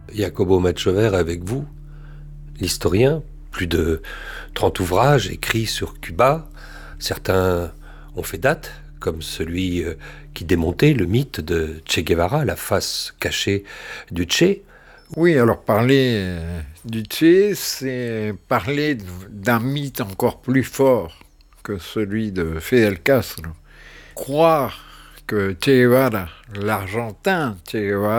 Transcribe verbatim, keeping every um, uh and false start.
Jacobo Machover avec vous, l'historien, plus de trente ouvrages écrits sur Cuba. Certains ont fait date, comme celui qui démontait le mythe de Che Guevara, la face cachée du Che. Oui, alors parler euh, du Che, c'est parler d'un mythe encore plus fort que celui de Fidel Castro. Croire que Che Guevara, l'Argentin Che Guevara,